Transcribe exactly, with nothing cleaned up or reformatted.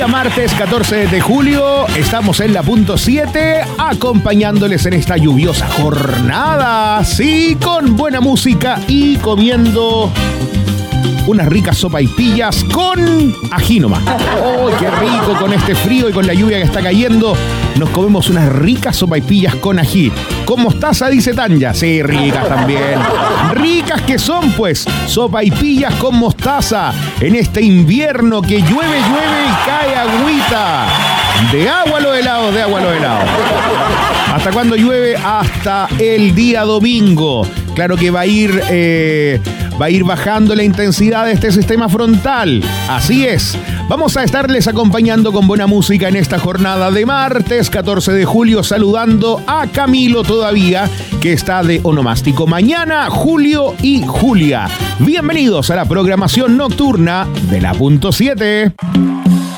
día martes catorce de julio, estamos en la punto siete, acompañándoles en esta lluviosa jornada, sí, con buena música y comiendo unas ricas sopaipillas con ají nomás. ¡Oh, qué rico! Con este frío y con la lluvia que está cayendo, nos comemos unas ricas sopaipillas con ají. Con mostaza, dice Tanya. Sí, ricas también. Ricas que son, pues, sopaipillas con mostaza en este invierno que llueve, llueve y cae agüita. De agua los helados, de agua los helados. ¿Hasta cuándo llueve? Hasta el día domingo. Claro que va a ir... Eh, Va a ir bajando la intensidad de este sistema frontal. Así es. Vamos a estarles acompañando con buena música en esta jornada de martes catorce de julio, saludando a Camilo todavía, que está de onomástico mañana, Julio y Julia. Bienvenidos a la programación nocturna de la punto siete.